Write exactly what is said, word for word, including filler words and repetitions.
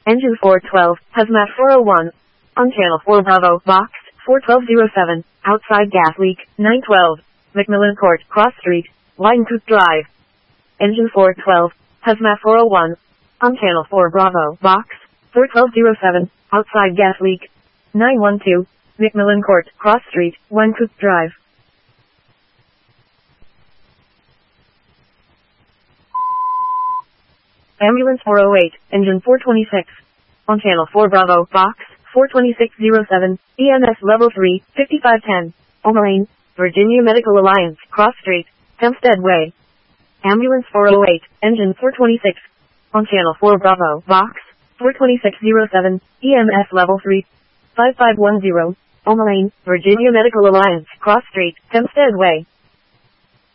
Engine four twelve, Hazmat four oh one. On channel four Bravo, box, four twelve oh seven, outside gas leak, nine twelve, Macmillan Court, Cross Street, Widencoop Drive. Engine four twelve, Hazmat four oh one. On channel four Bravo, box, four twelve oh seven, outside gas leak, nine one two, Macmillan Court, Cross Street, Widencoop Drive. Ambulance four oh eight, engine four twenty-six. On channel four Bravo, box, four twenty-six oh seven, E M S level three, fifty-five ten, O'Mullane, Virginia Medical Alliance, Cross Street, Hempstead Way. Ambulance four oh eight, engine four twenty-six. On channel four Bravo, box, four twenty-six oh seven, E M S level three, five five one zero, O'Mullane, Virginia Medical Alliance, Cross Street, Hempstead Way.